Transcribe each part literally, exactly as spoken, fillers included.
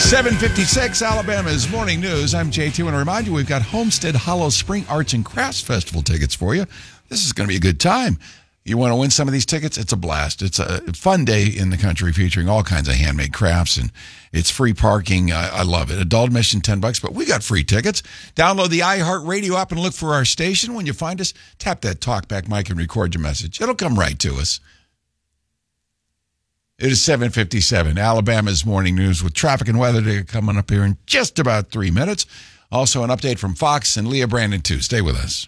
seven fifty-six, Alabama's Morning News. I'm J T. I want to remind you we've got Homestead Hollow Spring Arts and Crafts Festival tickets for you. This is going to be a good time. You want to win some of these tickets? It's a blast. It's a fun day in the country featuring all kinds of handmade crafts, and it's free parking. I, I love it. Adult admission, ten bucks, but we got free tickets. Download the iHeartRadio app and look for our station. When you find us, tap that talkback mic and record your message. It'll come right to us. It is seven fifty-seven, Alabama's Morning News with traffic and weather data coming up here in just about three minutes. Also an update from Fox and Leah Brandon, too. Stay with us.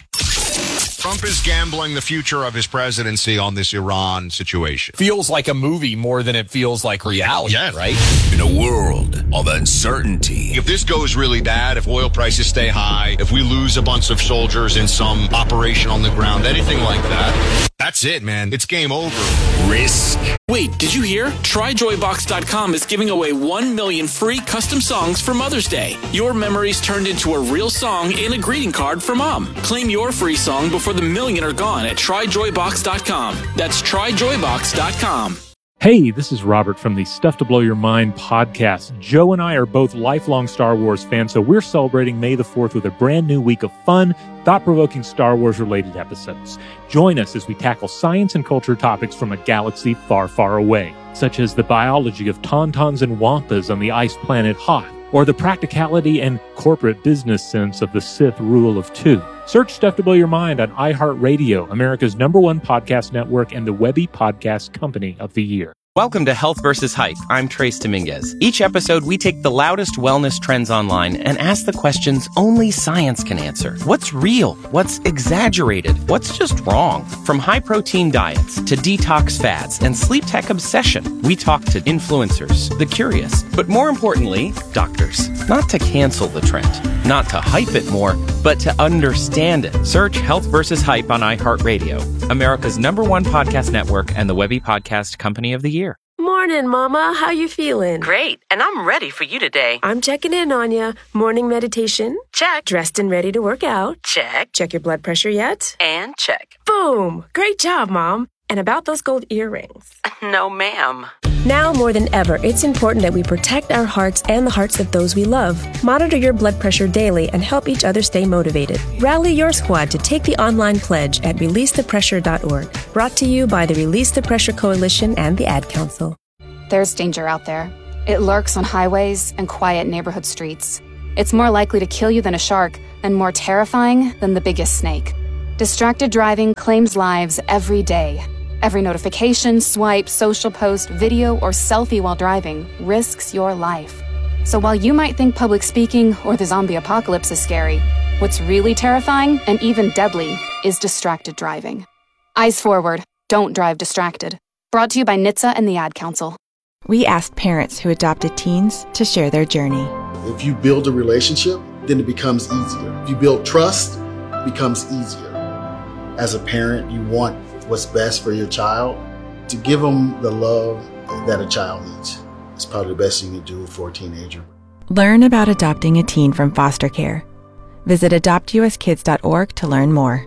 Trump is gambling the future of his presidency on this Iran situation. Feels like a movie more than it feels like reality, yes. Right? In a world of uncertainty. If this goes really bad, if oil prices stay high, if we lose a bunch of soldiers in some operation on the ground, anything like that, that's it, man. It's game over. Risk. Wait, did you hear? Try Joy Box dot com is giving away one million free custom songs for Mother's Day. Your memories turned into a real song and a greeting card for Mom. Claim your free song before the million are gone at Try Joy Box dot com. That's Try Joy Box dot com. Hey, this is Robert from the Stuff to Blow Your Mind podcast. Joe and I are both lifelong Star Wars fans, so we're celebrating May the fourth with a brand new week of fun, thought-provoking Star Wars-related episodes. Join us as we tackle science and culture topics from a galaxy far, far away, such as the biology of tauntauns and wampas on the ice planet Hoth, or the practicality and corporate business sense of the Sith rule of two. Search Stuff to Blow Your Mind on iHeartRadio, America's number one podcast network and the Webby Podcast Company of the Year. Welcome to Health versus Hype. I'm Trace Dominguez. Each episode, we take the loudest wellness trends online and ask the questions only science can answer. What's real? What's exaggerated? What's just wrong? From high-protein diets to detox fads and sleep tech obsession, we talk to influencers, the curious, but more importantly, doctors. Not to cancel the trend, not to hype it more, but to understand it. Search Health versus Hype on iHeartRadio, America's number one podcast network and the Webby Podcast Company of the Year. Morning, Mama. How you feeling? Great, and I'm ready for you today. I'm checking in on you. Morning meditation? Check. Dressed and ready to work out? Check. Check your blood pressure yet? And check. Boom! Great job, Mom. And about those gold earrings? No, ma'am. Now more than ever, it's important that we protect our hearts and the hearts of those we love. Monitor your blood pressure daily and help each other stay motivated. Rally your squad to take the online pledge at release the pressure dot org. Brought to you by the Release the Pressure Coalition and the Ad Council. There's danger out there. It lurks on highways and quiet neighborhood streets. It's more likely to kill you than a shark and more terrifying than the biggest snake. Distracted driving claims lives every day. Every notification, swipe, social post, video, or selfie while driving risks your life. So while you might think public speaking or the zombie apocalypse is scary, what's really terrifying and even deadly is distracted driving. Eyes forward. Don't drive distracted. Brought to you by N H T S A and the Ad Council. We asked parents who adopted teens to share their journey. If you build a relationship, then it becomes easier. If you build trust, it becomes easier. As a parent, you want what's best for your child. To give them the love that a child needs. It's probably the best thing you can do for a teenager. Learn about adopting a teen from foster care. Visit adopt u s kids dot org to learn more.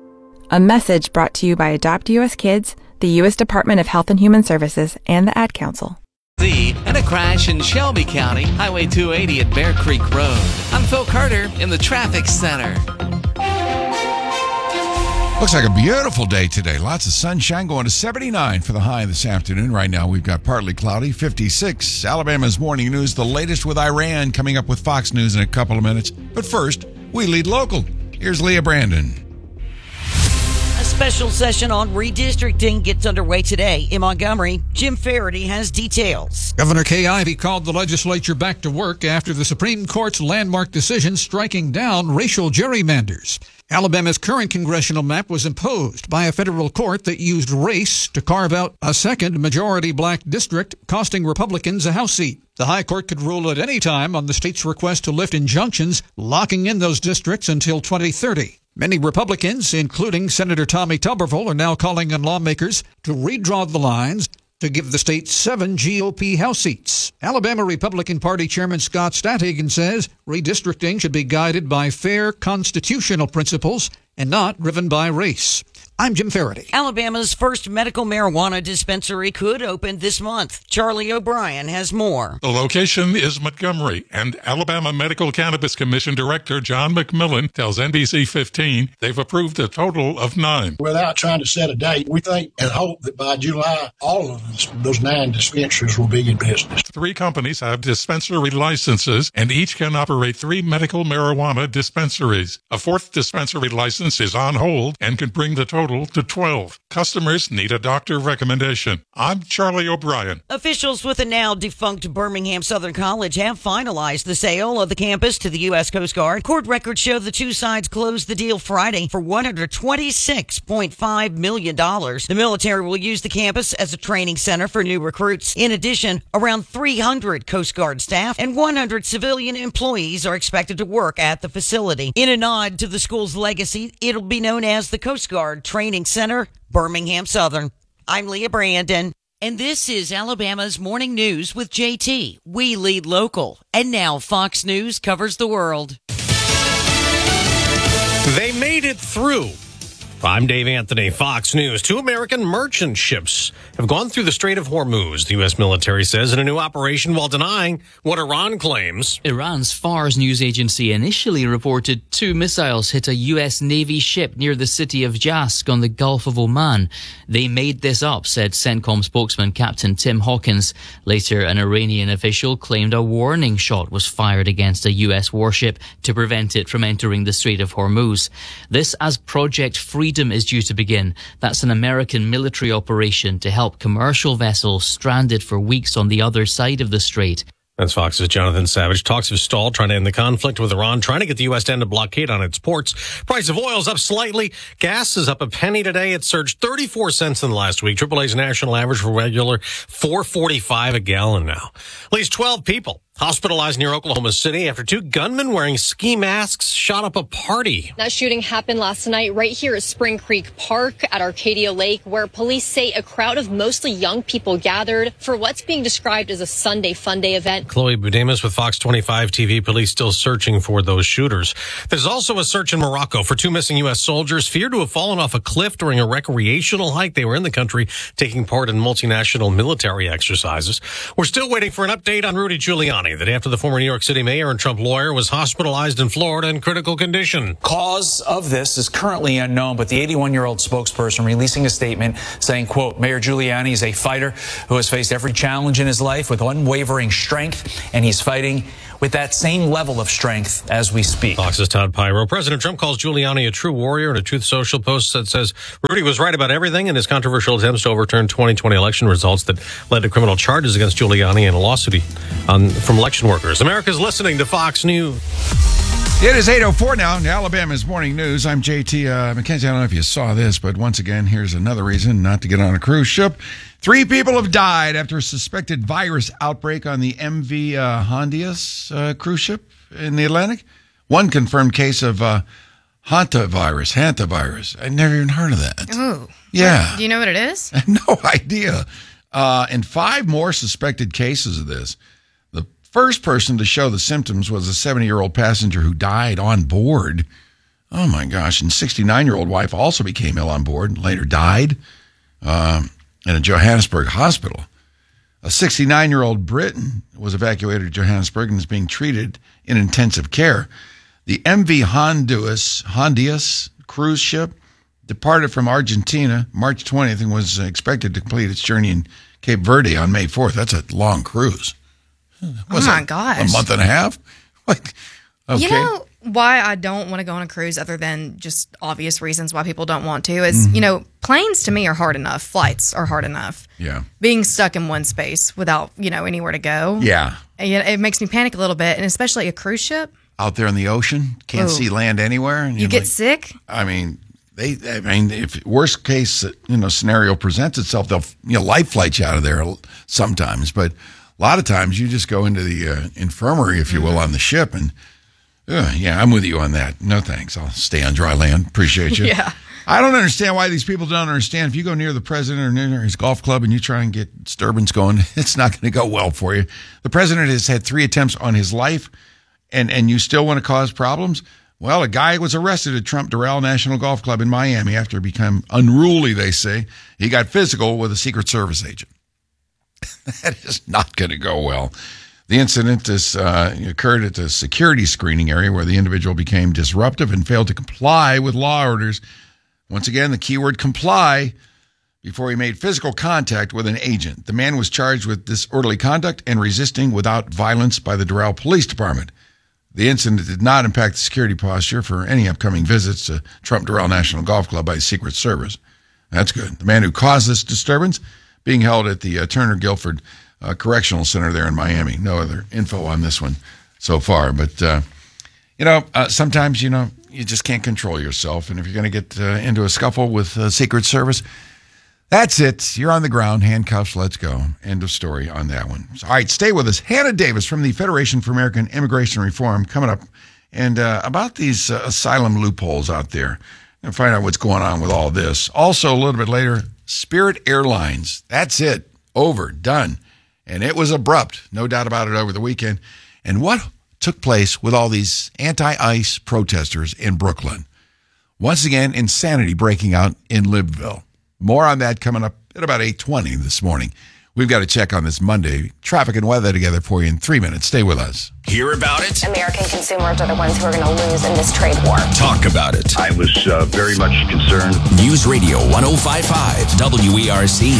A message brought to you by Adopt U S Kids, the U S Department of Health and Human Services, and the Ad Council. And a crash in Shelby County, Highway two eighty at Bear Creek Road. I'm Phil Carter in the Traffic Center. Looks like a beautiful day today. Lots of sunshine, going to seventy-nine for the high this afternoon. Right now, we've got partly cloudy, fifty-six. Alabama's Morning News, the latest with Iran, coming up with Fox News in a couple of minutes. But first, we lead local. Here's Leah Brandon. A special session on redistricting gets underway today in Montgomery. Jim Faraday has details. Governor Kay Ivey called the legislature back to work after the Supreme Court's landmark decision striking down racial gerrymanders. Alabama's current congressional map was imposed by a federal court that used race to carve out a second majority black district, costing Republicans a House seat. The High Court could rule at any time on the state's request to lift injunctions, locking in those districts until twenty thirty. Many Republicans, including Senator Tommy Tuberville, are now calling on lawmakers to redraw the lines to give the state seven G O P House seats. Alabama Republican Party Chairman Scott Stadhagen says redistricting should be guided by fair constitutional principles and not driven by race. I'm Jim Faraday. Alabama's first medical marijuana dispensary could open this month. Charlie O'Brien has more. The location is Montgomery, and Alabama Medical Cannabis Commission Director John McMillan tells N B C fifteen they've approved a total of nine. Without trying to set a date, we think and hope that by July, all of those, those nine dispensaries will be in business. Three companies have dispensary licenses, and each can operate three medical marijuana dispensaries. A fourth dispensary license is on hold and can bring the total to twelve. Customers need a doctor recommendation. I'm Charlie O'Brien. Officials with a now defunct Birmingham Southern College have finalized the sale of the campus to the U S Coast Guard. Court records show the two sides closed the deal Friday for one hundred twenty-six point five million dollars. The military will use the campus as a training center for new recruits. In addition, around three hundred Coast Guard staff and one hundred civilian employees are expected to work at the facility. In a nod to the school's legacy, it'll be known as the Coast Guard Training Center, Birmingham Southern. I'm Leah Brandon. And this is Alabama's Morning News with J T. We lead local. And now Fox News covers the world. They made it through. I'm Dave Anthony, Fox News. Two American merchant ships have gone through the Strait of Hormuz, the U S military says, in a new operation while denying what Iran claims. Iran's Fars news agency initially reported two missiles hit a U S Navy ship near the city of Jask on the Gulf of Oman. They made this up, said CENTCOM spokesman Captain Tim Hawkins. Later, an Iranian official claimed a warning shot was fired against a U S warship to prevent it from entering the Strait of Hormuz. This as Project Freedom is due to begin. That's an American military operation to help commercial vessels stranded for weeks on the other side of the strait. That's Fox's Jonathan Savage. Talks have stalled, trying to end the conflict with Iran, trying to get the U S to end a blockade on its ports. Price of oil is up slightly. Gas is up a penny today. It surged thirty-four cents in the last week. triple A's national average for regular, four forty-five a gallon now. At least twelve people hospitalized near Oklahoma City after two gunmen wearing ski masks shot up a party. That shooting happened last night right here at Spring Creek Park at Arcadia Lake, where police say a crowd of mostly young people gathered for what's being described as a Sunday fun day event. Chloe Budamus with Fox twenty-five T V. Police still searching for those shooters. There's also a search in Morocco for two missing U S soldiers feared to have fallen off a cliff during a recreational hike. They were in the country taking part in multinational military exercises. We're still waiting for an update on Rudy Giuliani. That after the former New York City mayor and Trump lawyer was hospitalized in Florida in critical condition. Cause of this is currently unknown, but the eighty-one-year-old spokesperson releasing a statement saying, quote, Mayor Giuliani is a fighter who has faced every challenge in his life with unwavering strength, and he's fighting with that same level of strength as we speak. Fox's Todd Pyro. President Trump calls Giuliani a true warrior in a Truth Social post that says Rudy was right about everything in his controversial attempts to overturn twenty twenty election results that led to criminal charges against Giuliani and a lawsuit on, from election workers. America's listening to Fox News. It is eight oh four now in Alabama's Morning News. I'm J T. Uh, McKenzie, I don't know if you saw this, but once again, here's another reason not to get on a cruise ship. Three people have died after a suspected virus outbreak on the M V uh, Hondias uh, cruise ship in the Atlantic. One confirmed case of uh, hantavirus. Hantavirus. I'd never even heard of that. Oh. Yeah. Do you know what it is? I have no idea. Uh, and five more suspected cases of this. The first person to show the symptoms was a seventy-year-old passenger who died on board. Oh, my gosh. And sixty-nine-year-old wife also became ill on board and later died. Um, in a Johannesburg hospital. A sixty-nine-year-old Briton was evacuated to Johannesburg and is being treated in intensive care. The M V Honduras, Hondias cruise ship departed from Argentina March twentieth and was expected to complete its journey in Cape Verde on May fourth. That's a long cruise. Was oh, my gosh. A month and a half? Like, okay. You know why I don't want to go on a cruise, other than just obvious reasons why people don't want to, is, mm-hmm. you know, planes to me are hard enough. Flights are hard enough. Yeah. Being stuck in one space without, you know, anywhere to go. Yeah. It makes me panic a little bit, and especially a cruise ship. Out there in the ocean, can't Ooh. see land anywhere. And you get like, sick? I mean, they. I mean, if worst case, you know, scenario presents itself, they'll, you know, life flight you out of there sometimes. But a lot of times you just go into the uh, infirmary, if you will, on the ship, and uh, yeah, I'm with you on that. No thanks. I'll stay on dry land. Appreciate you. Yeah. I don't understand why these people don't understand. If you go near the president or near his golf club and you try and get disturbance going, it's not going to go well for you. The president has had three attempts on his life, and, and you still want to cause problems? Well, a guy was arrested at Trump Doral National Golf Club in Miami after he became unruly, they say. He got physical with a Secret Service agent. That is not going to go well. The incident is, uh, occurred at the security screening area where the individual became disruptive and failed to comply with law orders. Once again, the keyword comply before he made physical contact with an agent. The man was charged with disorderly conduct and resisting without violence by the Doral Police Department. The incident did not impact the security posture for any upcoming visits to Trump Doral National Golf Club by the Secret Service. That's good. The man who caused this disturbance being held at the uh, Turner Guilford uh, Correctional Center there in Miami. No other info on this one so far. But, uh, you know, uh, sometimes, you know, you just can't control yourself. And if you're going to get uh, into a scuffle with uh, Secret Service, that's it. You're on the ground, handcuffs, let's go. End of story on that one. So, all right, stay with us. Hannah Davis from the Federation for American Immigration Reform coming up. And uh, about these uh, asylum loopholes out there. And find out what's going on with all this. Also, a little bit later, Spirit Airlines. That's it. Over. Done. And it was abrupt. No doubt about it over the weekend. And what took place with all these anti-ICE protesters in Brooklyn? Once again, insanity breaking out in Libville. More on that coming up at about eight twenty this morning. We've got to check on this Monday traffic and weather together for you in three minutes. Stay with us. Hear about it? American consumers are the ones who are going to lose in this trade war. Talk about it. I was uh, very much concerned. News Radio one oh five point five W E R C.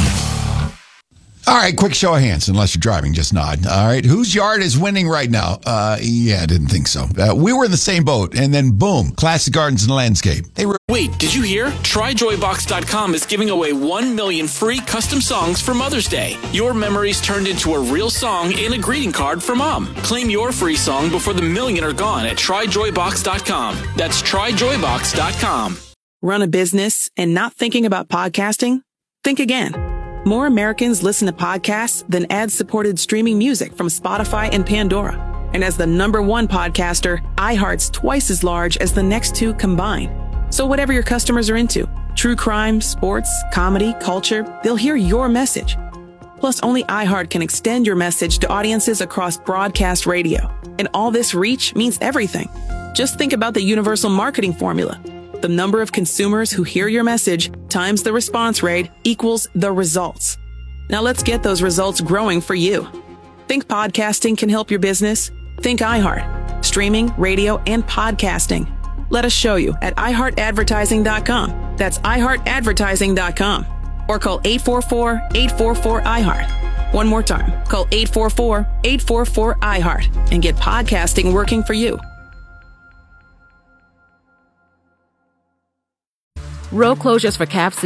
All right, quick show of hands, unless you're driving, just nod. All right, whose yard is winning right now? Uh, yeah, I didn't think so. Uh, we were in the same boat, and then boom, Classic Gardens and Landscape. They were. Wait, did you hear? Try joy box dot com is giving away one million free custom songs for Mother's Day. Your memories turned into a real song and a greeting card for Mom. Claim your free song before the million are gone at try joy box dot com. That's try joy box dot com. Run a business and not thinking about podcasting? Think again. More Americans listen to podcasts than ad-supported streaming music from Spotify and Pandora. And as the number one podcaster, iHeart's twice as large as the next two combined. So whatever your customers are into, true crime, sports, comedy, culture, they'll hear your message. Plus, only iHeart can extend your message to audiences across broadcast radio. And all this reach means everything. Just think about the universal marketing formula. The number of consumers who hear your message times the response rate equals the results. Now let's get those results growing for you. Think podcasting can help your business? Think iHeart. Streaming, radio, and podcasting. Let us show you at i heart advertising dot com. That's i heart advertising dot com. Or call eight four four, eight four four, I heart. One more time. Call eight four four, eight four four, I heart and get podcasting working for you. Road closures for Cap